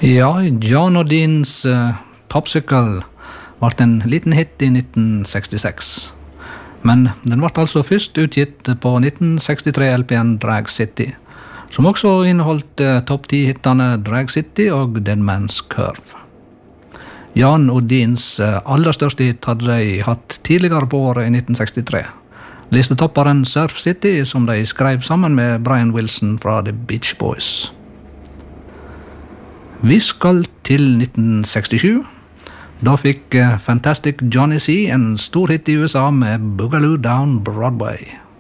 Ja, Jan Odins Popsicle ble en liten hit i 1966. Men den ble altså først utgitt på 1963-LPN Drag City, som også inneholdt topp 10-hittene Drag City og Dead Man's Curve. Jan Odins aller største hit hadde de hatt tidligere på året i 1963. Listetopperen Surf City, som de skrev sammen med Brian Wilson fra The Beach Boys. Vi skal til 1967. Da fikk Fantastic Johnny C en stor hit i USA med Boogaloo Down Broadway.